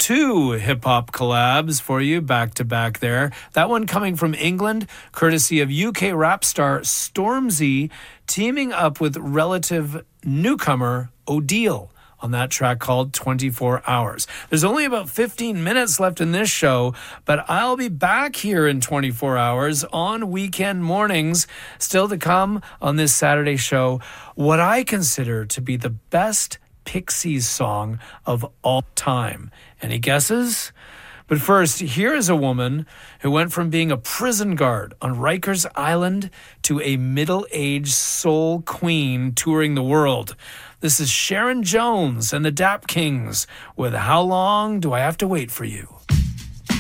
two hip-hop collabs for you back-to-back there. That one coming from England, courtesy of UK rap star Stormzy, teaming up with relative newcomer Odile on that track called 24 Hours. There's only about 15 minutes left in this show, but I'll be back here in 24 hours on weekend mornings. Still to come on this Saturday show, what I consider to be the best Pixies song of all time. Any guesses? But first, here is a woman who went from being a prison guard on Rikers Island to a middle-aged soul queen touring the world. This is Sharon Jones and the Dap Kings with How Long Do I Have to Wait for You?